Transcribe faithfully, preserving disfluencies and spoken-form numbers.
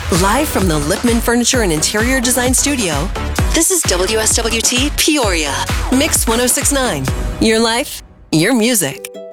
Live from the Lipman Furniture and Interior Design Studio, this is W S W T Peoria, Mix one oh six point nine. Your life, your music.